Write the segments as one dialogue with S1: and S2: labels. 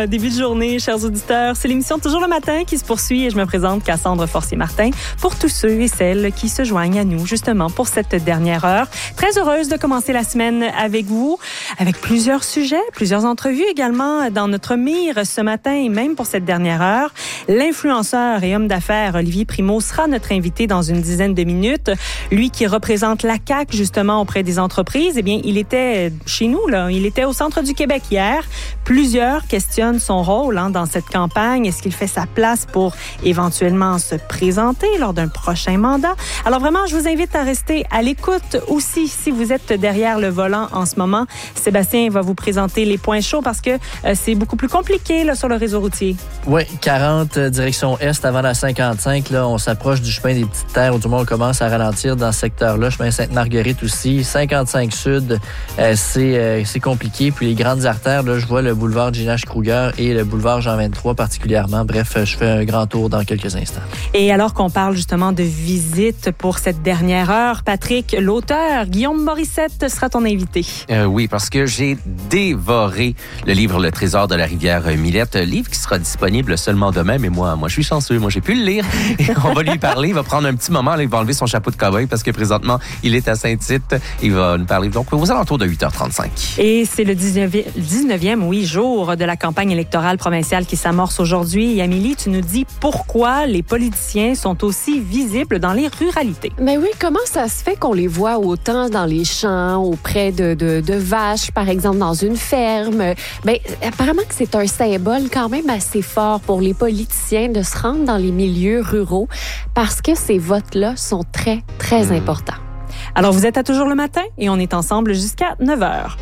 S1: début de journée, chers auditeurs. C'est l'émission Toujours le matin qui se poursuit et je me présente Cassandre Forcier-Martin pour tous ceux et celles qui se joignent à nous justement pour cette dernière heure. Très heureuse de commencer la semaine avec vous, avec plusieurs sujets, plusieurs entrevues également dans notre mire ce matin et même pour cette dernière heure. L'influenceur et homme d'affaires Olivier Primo sera notre invité dans une dizaine de minutes. Lui qui représente la CAQ justement auprès des entreprises, eh bien, il était chez nous, là. Il était au centre du Québec hier. Plusieurs questionnent son rôle dans cette campagne. Est-ce qu'il fait sa place pour éventuellement se présenter lors d'un prochain mandat? Alors vraiment, je vous invite à rester à l'écoute aussi si vous êtes derrière le volant en ce moment. Sébastien va vous présenter les points chauds parce que c'est beaucoup plus compliqué là, sur le réseau routier.
S2: Oui, 40 direction Est avant la 55. Là, on s'approche du chemin des Petites Terres, ou du moins on commence à ralentir dans ce secteur-là. Chemin Sainte-Marguerite aussi. 55 Sud, c'est compliqué. Puis les grandes artères, là, je vois le boulevard Ginach-Kruger et le boulevard Jean-23 particulièrement. Bref, je fais un grand tour dans quelques instants.
S1: Et alors qu'on parle justement de visite pour cette dernière heure, Patrick, l'auteur, Guillaume Morissette, sera ton invité.
S3: Oui, parce que j'ai dévoré le livre Le Trésor de la rivière Millette, livre qui sera disponible seulement demain, mais moi je suis chanceux, moi j'ai pu le lire. Et on va lui parler, il va prendre un petit moment, là, il va enlever son chapeau de cow-boy parce que présentement, il est à Saint-Tite. Il va nous parler donc aux alentours de 8h35.
S1: Et c'est le 19e, jour de la campagne électorale provinciale qui s'amorce aujourd'hui. Et Amélie, tu nous dis pourquoi les politiciens sont aussi visibles dans les ruralités.
S4: Mais oui, comment ça se fait qu'on les voit autant dans les champs, auprès de vaches, par exemple, dans une ferme? Bien, apparemment que c'est un symbole quand même assez fort pour les politiciens de se rendre dans les milieux ruraux parce que ces votes-là sont très, très importants.
S1: Alors, vous êtes à Toujours le matin et on est ensemble jusqu'à 9h.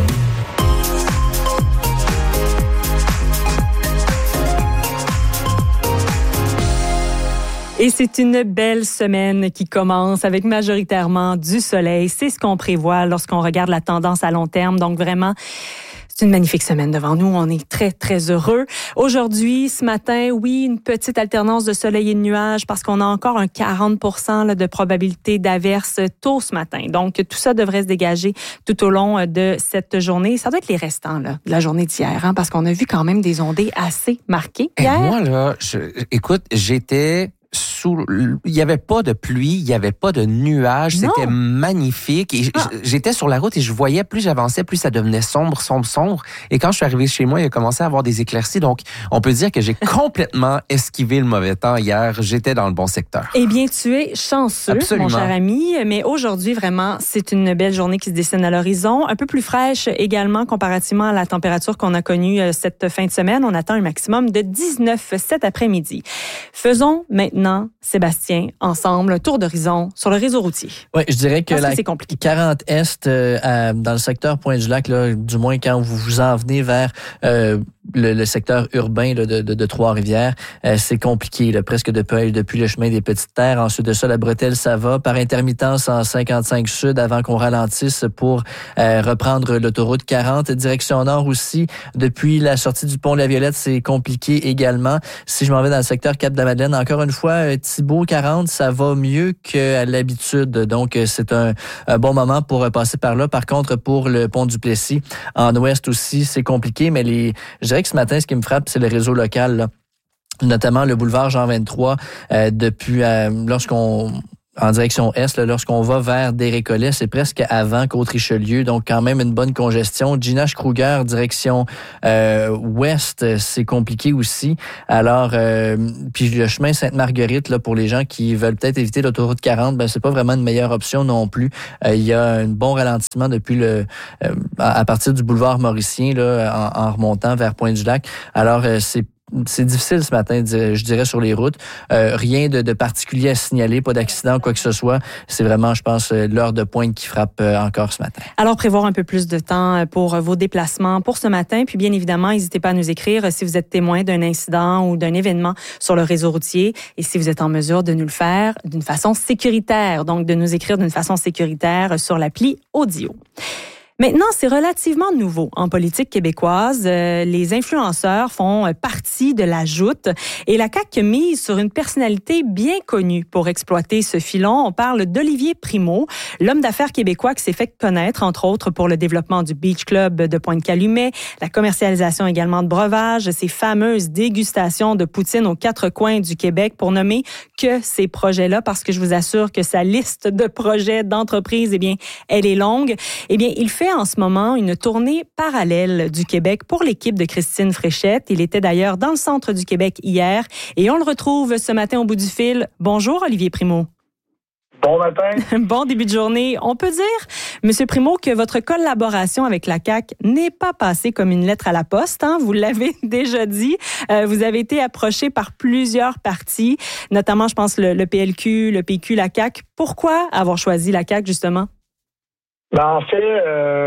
S1: Et c'est une belle semaine qui commence avec majoritairement du soleil. C'est ce qu'on prévoit lorsqu'on regarde la tendance à long terme. Donc vraiment, c'est une magnifique semaine devant nous. On est très, très heureux. Aujourd'hui, ce matin, oui, une petite alternance de soleil et de nuages parce qu'on a encore un 40% là, de probabilité d'averse tôt ce matin. Donc, tout ça devrait se dégager tout au long de cette journée. Ça doit être les restants là, de la journée d'hier, parce qu'on a vu quand même des ondées assez marquées hier.
S3: Et moi, là, écoute, j'étais... Il n'y avait pas de pluie, il n'y avait pas de nuages, c'était magnifique. Et j'étais sur la route et je voyais, plus j'avançais, plus ça devenait sombre. Et quand je suis arrivé chez moi, il a commencé à avoir des éclaircies. Donc, on peut dire que j'ai complètement esquivé le mauvais temps hier. J'étais dans le bon secteur.
S1: Eh bien, tu es chanceux,
S3: Absolument.
S1: Mon cher ami. Mais aujourd'hui, vraiment, c'est une belle journée qui se dessine à l'horizon. Un peu plus fraîche également comparativement à la température qu'on a connue cette fin de semaine. On attend un maximum de 19 cet après-midi. Faisons maintenant, Sébastien, ensemble, un tour d'horizon sur le réseau routier.
S2: Oui, je dirais que la
S1: c'est compliqué.
S2: 40 Est, dans le secteur Pointe-du-Lac, là, du moins quand vous vous en venez vers le secteur urbain là, de Trois-Rivières, c'est compliqué, là, presque depuis le chemin des Petites Terres. Ensuite de ça, la bretelle, ça va. Par intermittence en 55 Sud avant qu'on ralentisse pour reprendre l'autoroute 40. Direction nord aussi, depuis la sortie du pont de la Violette, c'est compliqué également. Si je m'en vais dans le secteur Cap-de-la-Madeleine, encore une fois, Thibault 40, ça va mieux qu'à l'habitude. Donc, c'est un bon moment pour passer par là. Par contre, pour le pont du Plessis, en ouest aussi, c'est compliqué. Mais je dirais que ce matin, ce qui me frappe, c'est le réseau local, là. Notamment le boulevard Jean-23, depuis en direction Est, là, lorsqu'on va vers des Récollets, c'est presque avant qu'Autrichelieu, donc quand même une bonne congestion. Ginach-Kruger, direction Ouest, c'est compliqué aussi. Alors, puis le chemin Sainte-Marguerite, là, pour les gens qui veulent peut-être éviter l'autoroute 40, ben c'est pas vraiment une meilleure option non plus. Il y a un bon ralentissement depuis à partir du boulevard Mauricien, là, en remontant vers Pointe-du-Lac. Alors, c'est difficile ce matin, je dirais, sur les routes. Rien de particulier à signaler, pas d'accident, quoi que ce soit. C'est vraiment, je pense, l'heure de pointe qui frappe encore ce matin.
S1: Alors, prévoir un peu plus de temps pour vos déplacements pour ce matin. Puis, bien évidemment, n'hésitez pas à nous écrire si vous êtes témoin d'un incident ou d'un événement sur le réseau routier et si vous êtes en mesure de nous le faire d'une façon sécuritaire. Donc, de nous écrire d'une façon sécuritaire sur l'appli Audio. Maintenant, c'est relativement nouveau en politique québécoise. Les influenceurs font partie de la joute et la CAQ mise sur une personnalité bien connue pour exploiter ce filon. On parle d'Olivier Primo, l'homme d'affaires québécois qui s'est fait connaître, entre autres, pour le développement du Beach Club de Pointe-Calumet, la commercialisation également de breuvages, ces fameuses dégustations de poutine aux quatre coins du Québec, pour nommer que ces projets-là, parce que je vous assure que sa liste de projets d'entreprise, eh bien, elle est longue. Eh bien, il fait en ce moment une tournée parallèle du Québec pour l'équipe de Christine Fréchette. Il était d'ailleurs dans le centre du Québec hier et on le retrouve ce matin au bout du fil. Bonjour Olivier Primo.
S5: Bon matin.
S1: Bon début de journée. On peut dire, Monsieur Primo, que votre collaboration avec la CAQ n'est pas passée comme une lettre à la poste. Hein? Vous l'avez déjà dit. Vous avez été approché par plusieurs partis, notamment, je pense, le PLQ, le PQ, la CAQ. Pourquoi avoir choisi la CAQ, justement?
S5: En fait,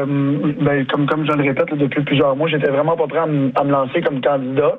S5: comme je le répète là, depuis plusieurs mois, j'étais vraiment pas prêt à me lancer comme candidat.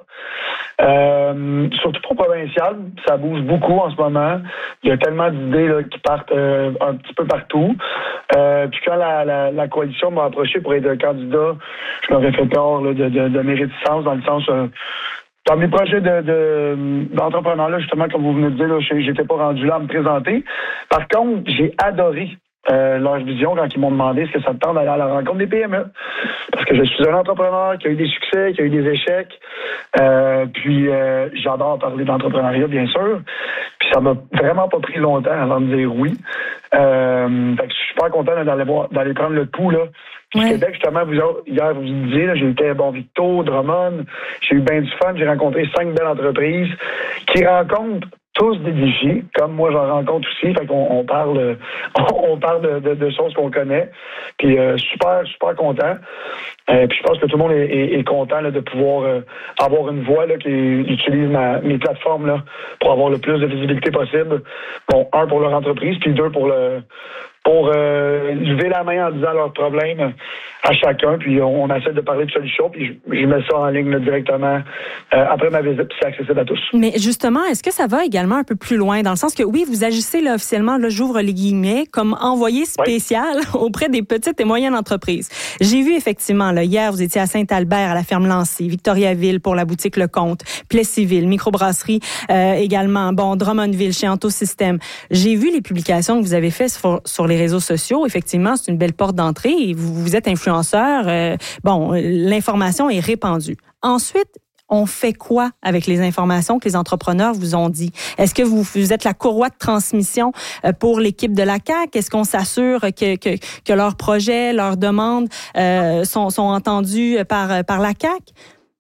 S5: Surtout pour provincial, ça bouge beaucoup en ce moment. Il y a tellement d'idées là, qui partent un petit peu partout. Puis quand la coalition m'a approché pour être candidat, je leur ai fait peur là, de mes réticences, dans le sens... dans mes projets d'entrepreneur, là, justement, comme vous venez de dire, là, j'étais pas rendu là à me présenter. Par contre, j'ai adoré leur vision quand ils m'ont demandé ce que ça me tente d'aller à la rencontre des PME. Parce que je suis un entrepreneur qui a eu des succès, qui a eu des échecs. Puis j'adore parler d'entrepreneuriat, bien sûr. Puis ça m'a vraiment pas pris longtemps avant de dire oui. Fait que je suis super content d'aller prendre le pouls, là. Puis Québec, justement, hier, vous disiez, là, j'ai été à Bon-Victo, Drummond, j'ai eu bien du fun, j'ai rencontré 5 belles entreprises qui rencontrent tous des défis, comme moi j'en rencontre aussi. Fait qu'on parle de choses qu'on connaît. Puis super content. Puis je pense que tout le monde est content là, de pouvoir avoir une voix là, qui utilise mes plateformes là, pour avoir le plus de visibilité possible. Bon, 1 pour leur entreprise, puis 2 pour lever la main en disant leurs problèmes à chacun, puis on essaie de parler de solutions, puis je mets ça en ligne là, directement après ma visite, puis c'est accessible à tous.
S1: Mais justement, est-ce que ça va également un peu plus loin, dans le sens que oui, vous agissez là, officiellement, là, j'ouvre les guillemets, comme envoyé spécial auprès des petites et moyennes entreprises. J'ai vu effectivement, là, hier, vous étiez à Saint-Albert, à la ferme Lancy, Victoriaville pour la boutique Le Comte, Plessisville, microbrasserie également, Drummondville, chez Antosystème. J'ai vu les publications que vous avez faites sur les réseaux sociaux. Effectivement, c'est une belle porte d'entrée et vous êtes influenceur. L'information est répandue. Ensuite, on fait quoi avec les informations que les entrepreneurs vous ont dit? Est-ce que vous êtes la courroie de transmission pour l'équipe de la CAQ? Est-ce qu'on s'assure que leurs projets, leurs demandes sont entendus par la CAQ?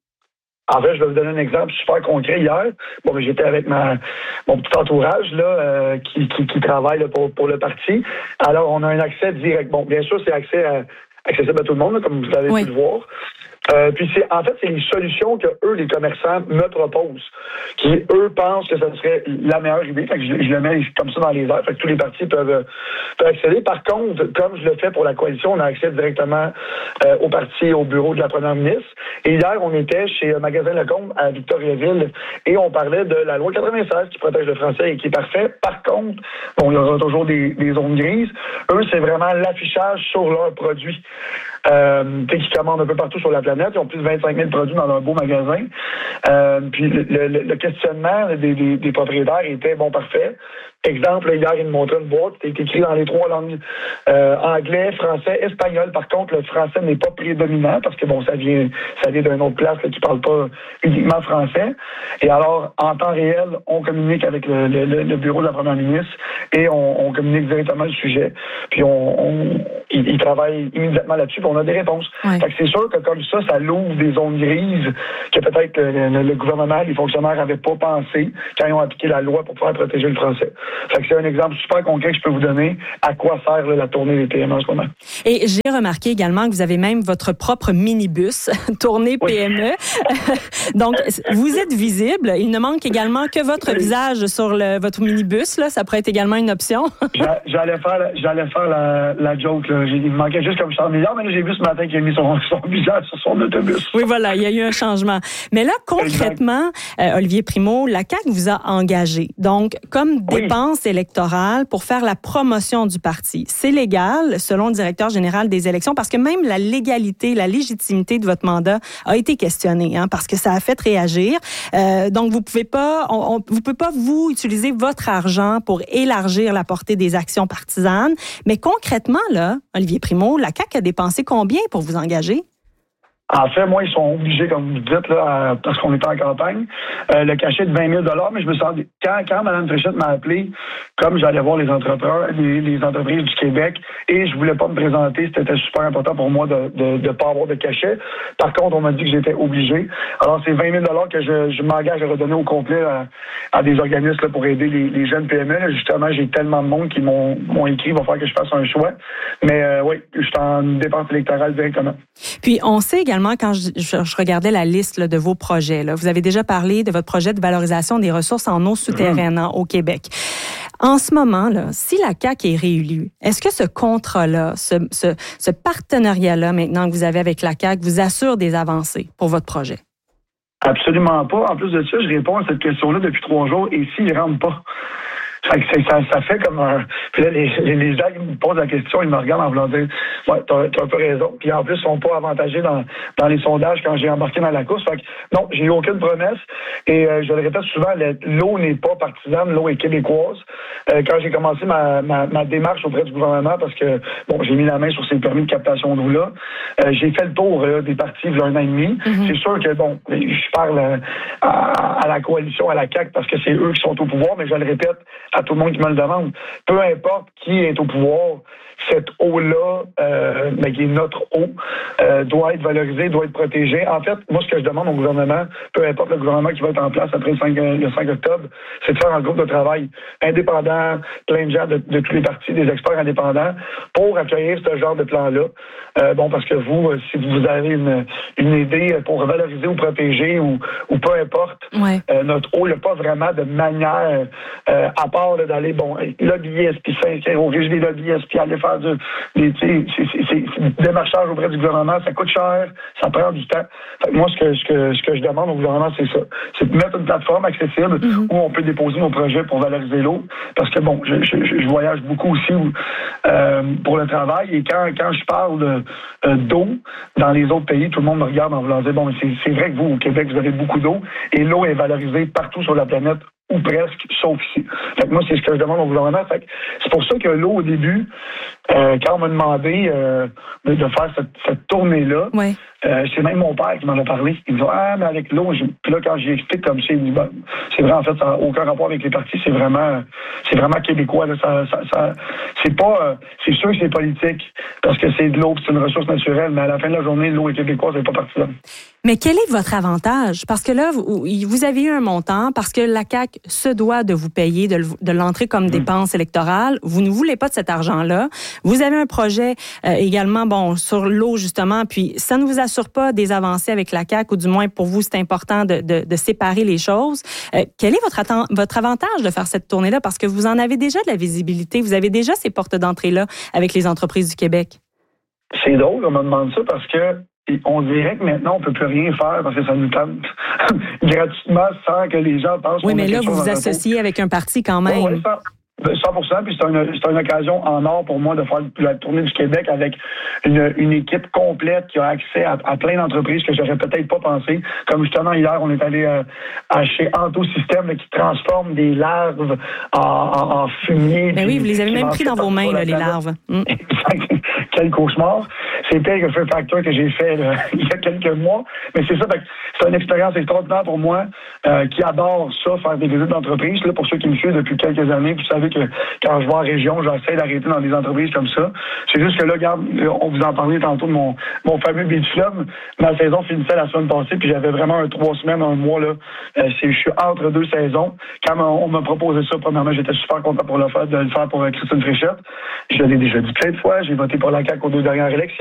S5: En fait, je vais vous donner un exemple super concret. Hier, j'étais avec mon petit entourage là, qui travaille là, pour le parti. Alors, on a un accès direct. Bon, bien sûr, c'est accessible à tout le monde, là, comme vous avez pu le voir. Puis c'est les solutions que eux, les commerçants, me proposent, qui eux pensent que ça serait la meilleure idée. Fait que je le mets comme ça dans les airs. Fait que tous les partis peuvent accéder. Par contre, comme je le fais pour la coalition, on a accès directement au parti, au bureau de la première ministre. Et hier, on était chez Magasin Lecomte à Victoriaville et on parlait de la loi 96 qui protège le français et qui est parfait. Par contre, il y aura toujours des zones grises. Eux, c'est vraiment l'affichage sur leurs produits. Qui commandent un peu partout sur la planète. Ils ont plus de 25 000 produits dans leur beau magasin. Puis le questionnement des propriétaires était parfait. Exemple, hier, ils me montraient une boîte qui est écrite dans les 3 langues. Anglais, français, espagnol. Par contre, le français n'est pas prédominant parce que ça vient d'une autre place là, qui parle pas uniquement français. Et alors, en temps réel, on communique avec le bureau de la première ministre et on communique directement le sujet. Puis ils travaillent immédiatement là-dessus, puis on a des réponses. Ouais. Fait que c'est sûr que comme ça l'ouvre des zones grises que peut-être le gouvernement, les fonctionnaires n'avaient pas pensé quand ils ont appliqué la loi pour pouvoir protéger le français. Fait que c'est un exemple super concret que je peux vous donner à quoi sert la tournée des PME en ce moment.
S1: Et j'ai remarqué également que vous avez même votre propre minibus tournée PME. Donc, vous êtes visible. Il ne manque également que votre visage sur votre minibus. Là. Ça pourrait être également une option.
S5: J'allais faire la joke. Là. Il me manquait juste comme Charles Milliard, mais là, j'ai vu ce matin qu'il a mis son visage sur son autobus.
S1: Oui, voilà, il y a eu un changement. Mais là, concrètement, Olivier Primo, la CAQ vous a engagé. Donc, comme dépense dépenses électorales pour faire la promotion du parti. C'est légal, selon le directeur général des élections, parce que même la légalité, la légitimité de votre mandat a été questionnée, parce que ça a fait réagir. Donc, vous pouvez pas, vous utiliser votre argent pour élargir la portée des actions partisanes. Mais concrètement, là, Olivier Primo, la CAQ a dépensé combien pour vous engager?
S5: En fait, moi, ils sont obligés, comme vous dites, là, parce qu'on était en campagne, le cachet de 20 000 $, mais je me sens quand Mme Fréchette m'a appelé, comme j'allais voir les entrepreneurs, les entreprises du Québec, et je voulais pas me présenter, c'était super important pour moi de pas avoir de cachet. Par contre, on m'a dit que j'étais obligé. Alors, c'est 20 000 $ que je m'engage à redonner au complet à des organismes là, pour aider les jeunes PME. Là, justement, j'ai tellement de monde qui m'ont écrit, il va falloir que je fasse un choix. Mais oui, je suis en dépense électorale directement.
S1: Puis, on sait également, quand je regardais la liste là, de vos projets, là, vous avez déjà parlé de votre projet de valorisation des ressources en eau souterraine au Québec. En ce moment, là, si la CAQ est réélue, est-ce que ce contrat-là, ce partenariat-là maintenant que vous avez avec la CAQ vous assure des avancées pour votre projet?
S5: Absolument pas. En plus de ça, je réponds à cette question-là depuis 3 jours. Et s'ils ne rentrent pas? Ça fait comme un... Puis là, les gens qui me posent la question, ils me regardent en voulant dire « Ouais, t'as un peu raison. » Puis en plus, ils sont pas avantagés dans les sondages quand j'ai embarqué dans la course. Fait que non, j'ai eu aucune promesse. Et je le répète souvent, l'eau n'est pas partisane, l'eau est québécoise. Quand j'ai commencé ma démarche auprès du gouvernement, parce que, bon, j'ai mis la main sur ces permis de captation d'eau-là, j'ai fait le tour des partis il y a 1 an et demi. Mm-hmm. C'est sûr que, bon, je parle à la coalition, à la CAQ, parce que c'est eux qui sont au pouvoir, mais je le répète à tout le monde qui me le demande. Peu importe qui est au pouvoir, cette eau-là, qui est notre eau, doit être valorisée, doit être protégée. En fait, moi, ce que je demande au gouvernement, peu importe le gouvernement qui va être en place après le 5 octobre, c'est de faire un groupe de travail indépendant, plein de gens de tous les partis, des experts indépendants, pour accueillir ce genre de plan-là. Parce que vous, si vous avez une idée pour valoriser ou protéger ou peu importe, notre eau, il n'y a pas vraiment de manière, à part d'aller, lobbyer, puis s'inscrire au réseau des lobbyistes, puis aller faire des démarchages auprès du gouvernement, ça coûte cher, ça prend du temps. Fait que moi, ce que je demande au gouvernement, c'est ça. C'est de mettre une plateforme accessible où on peut déposer nos projets pour valoriser l'eau. Parce que, je voyage beaucoup aussi pour le travail, et quand je parle d'eau dans les autres pays, tout le monde me regarde en voulant dire, c'est vrai que vous, au Québec, vous avez beaucoup d'eau, et l'eau est valorisée partout sur la planète, ou presque, sauf ici. Fait que moi, c'est ce que je demande au gouvernement. Fait que c'est pour ça que l'eau, au début, quand on m'a demandé de faire cette tournée-là, c'est même mon père qui m'en a parlé. Il me dit, mais avec l'eau, puis là, quand j'y explique comme c'est, il dit, c'est vrai, en fait, ça n'a aucun rapport avec les partis, c'est vraiment québécois. Là, c'est pas, c'est sûr que c'est politique, parce que c'est de l'eau, c'est une ressource naturelle, mais à la fin de la journée, l'eau est québécoise, c'est pas partisane.
S1: Mais quel est votre avantage? Parce que là, vous avez eu un montant, parce que la CAQ se doit de vous payer, de l'entrer comme dépense électorale. Vous ne voulez pas de cet argent-là. Vous avez un projet également, sur l'eau, justement, puis ça ne vous assure pas des avancées avec la CAQ, ou du moins, pour vous, c'est important de séparer les choses. Quel est votre avantage de faire cette tournée-là? Parce que vous en avez déjà de la visibilité. Vous avez déjà ces portes d'entrée-là avec les entreprises du Québec.
S5: C'est drôle, on me demande ça, parce que on dirait que maintenant, on ne peut plus rien faire parce que ça nous tente gratuitement sans que les gens pensent...
S1: Oui, mais là, vous vous associez avec un parti quand même.
S5: Oui, 100%, puis c'est une occasion en or pour moi de faire la tournée du Québec avec une équipe complète qui a accès à plein d'entreprises que j'aurais peut-être pas pensé. Comme justement hier, on est allé chez Antosystème qui transforme des larves en fumier.
S1: Ben oui, vous les avez même pris dans vos mains, les larves.
S5: Quel cauchemar. C'était le feu facteur que j'ai fait il y a quelques mois. Mais c'est ça, c'est une expérience extraordinaire pour moi qui adore ça, faire des visites d'entreprise. Là, pour ceux qui me suivent depuis quelques années, vous savez que quand je vais en région, j'essaie d'arrêter dans des entreprises comme ça. C'est juste que là, regarde, on vous en parlait tantôt de mon fameux Beach Club. Ma saison finissait la semaine passée, puis j'avais vraiment 3 semaines, 1 mois. Là. Je suis entre 2 saisons. Quand on m'a proposé ça, premièrement, j'étais super content de le faire pour Christine Fréchette. Je l'ai déjà dit plein de fois. J'ai voté pour la CAQ aux 2 dernières élections.